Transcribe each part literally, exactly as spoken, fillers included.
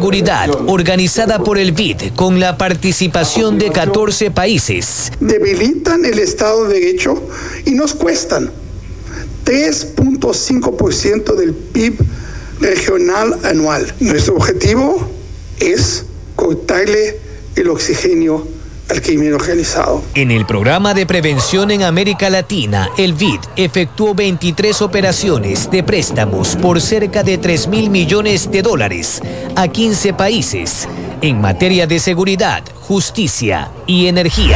seguridad organizada por el B I D con la participación de catorce países. Debilitan el Estado de Derecho y nos cuestan tres punto cinco por ciento del P I B regional anual. Nuestro objetivo es cortarle el oxígeno al crimen organizado. En el programa de prevención en América Latina, el B I D efectuó veintitrés operaciones de préstamos por cerca de tres mil millones de dólares a quince países en materia de seguridad, justicia y energía.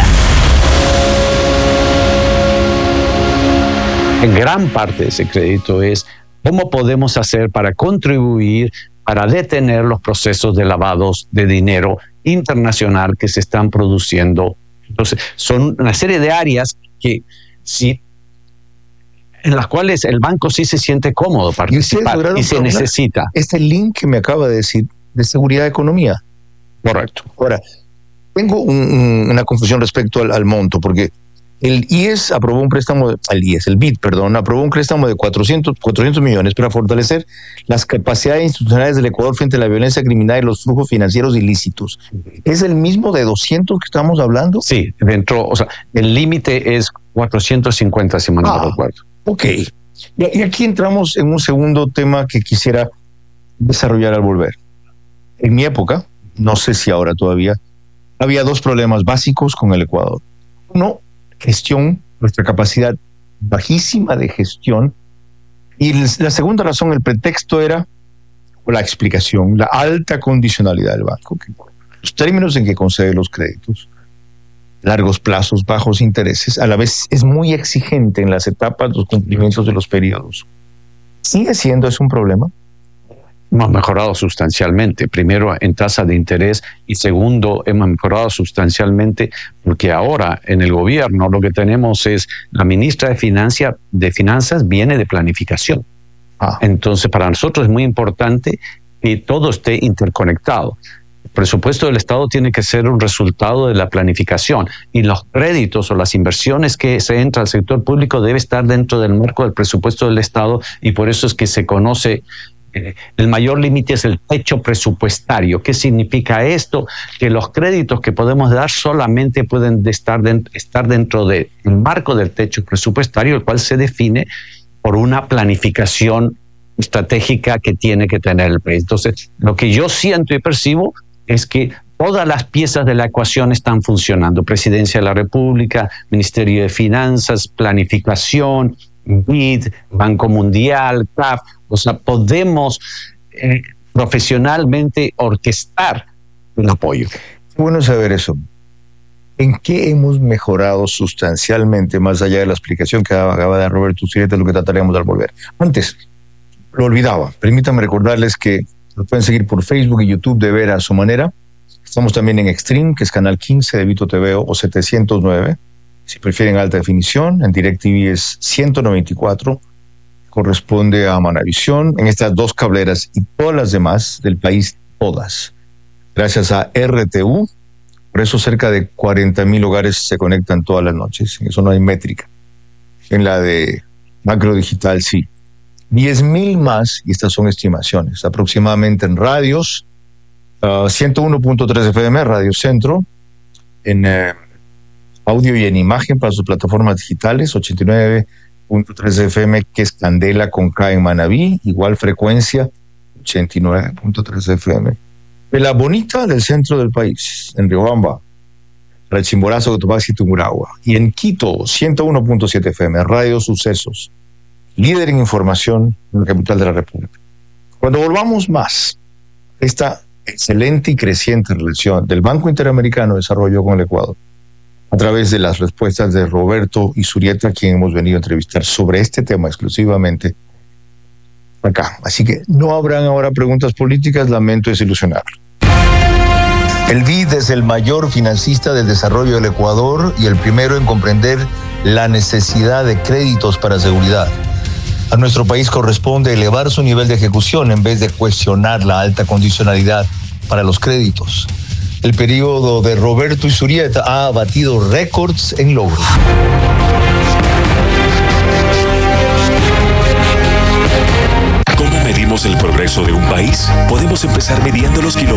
En gran parte de ese crédito es cómo podemos hacer para contribuir, para detener los procesos de lavados de dinero internacional que se están produciendo. Entonces, son una serie de áreas que sí, en las cuales el banco sí se siente cómodo participar y, y se necesita. Este link que me acaba de decir de seguridad y economía. Correcto. Ahora, tengo un, un, una confusión respecto al, al monto, porque el I E S aprobó un préstamo, el I E S, el B I D, perdón, aprobó un préstamo de cuatrocientos millones para fortalecer las capacidades institucionales del Ecuador frente a la violencia criminal y los flujos financieros ilícitos. ¿Es el mismo de doscientos que estamos hablando? Sí, dentro, o sea, el límite es cuatrocientos cincuenta, si mal no ah, recuerdo. Ok. Y aquí entramos en un segundo tema que quisiera desarrollar al volver. En mi época, no sé si ahora todavía, había dos problemas básicos con el Ecuador. Uno, gestión, nuestra capacidad bajísima de gestión. Y la segunda razón, el pretexto era, o la explicación, la alta condicionalidad del banco, que los términos en que concede los créditos, largos plazos, bajos intereses, a la vez es muy exigente en las etapas, los cumplimientos de los periodos. ¿Sigue siendo eso un problema? Hemos mejorado sustancialmente, primero en tasa de interés y segundo hemos mejorado sustancialmente porque ahora en el gobierno lo que tenemos es la ministra de, Financia, de Finanzas viene de planificación. Ah. Entonces para nosotros es muy importante que todo esté interconectado. El presupuesto del Estado tiene que ser un resultado de la planificación y los créditos o las inversiones que se entra al sector público debe estar dentro del marco del presupuesto del Estado y por eso es que se conoce. El mayor límite es el techo presupuestario. ¿Qué significa esto? Que los créditos que podemos dar solamente pueden estar dentro, estar dentro del marco del techo presupuestario, el cual se define por una planificación estratégica que tiene que tener el país. Entonces, lo que yo siento y percibo es que todas las piezas de la ecuación están funcionando. Presidencia de la República, Ministerio de Finanzas, planificación, B I D, Banco Mundial, C A F. O sea, podemos eh, profesionalmente orquestar el apoyo. Bueno saber eso. ¿En qué hemos mejorado sustancialmente, más allá de la explicación que acaba de dar Roberto Usurieta, lo que trataremos al volver? Antes, lo olvidaba. Permítanme recordarles que lo pueden seguir por Facebook y YouTube de Vera a su manera. Estamos también en Extreme, que es canal quince de Vito T V o setecientos nueve. Si prefieren alta definición, en DirecTV es ciento noventa y cuatro. Corresponde a Manavisión, en estas dos cableras y todas las demás del país, todas. Gracias a R T U, por eso cerca de cuarenta mil hogares se conectan todas las noches, en eso no hay métrica. En la de Macro Digital sí. diez mil más, y estas son estimaciones, aproximadamente en radios, uh, ciento uno punto tres F M, Radio Centro, en uh, audio y en imagen para sus plataformas digitales, ochenta y nueve punto tres F M, que es Candela con K en Manabí, igual frecuencia, ochenta y nueve punto tres F M. De la bonita del centro del país, en Riobamba, para el Chimborazo, Cotopaxi y Tungurahua. Y en Quito, ciento uno punto siete F M, Radio Sucesos, líder en información en la capital de la República. Cuando volvamos más, esta excelente y creciente relación del Banco Interamericano de Desarrollo con el Ecuador, a través de las respuestas de Roberto Usurieta, quien hemos venido a entrevistar sobre este tema exclusivamente acá. Así que no habrán ahora preguntas políticas, lamento desilusionarlo. El B I D es el mayor financista del desarrollo del Ecuador y el primero en comprender la necesidad de créditos para seguridad. A nuestro país corresponde elevar su nivel de ejecución en vez de cuestionar la alta condicionalidad para los créditos. El periodo de Roberto Usurieta ha batido récords en logros. ¿Cómo medimos el progreso de un país? Podemos empezar midiendo los kilómetros